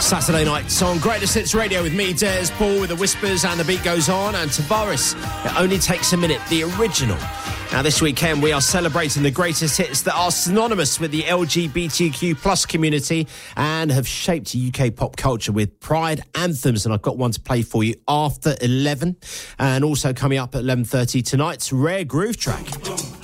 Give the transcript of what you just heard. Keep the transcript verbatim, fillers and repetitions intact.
Saturday nights on Greatest Hits Radio with me, Des Paul, with the whispers and the beat goes on, and Tavares, It Only Takes a Minute, the original. Now, this weekend, we are celebrating the greatest hits that are synonymous with the L G B T Q plus community and have shaped U K pop culture with pride anthems. And I've got one to play for you after eleven. And also coming up at eleven thirty tonight's Rare Groove track.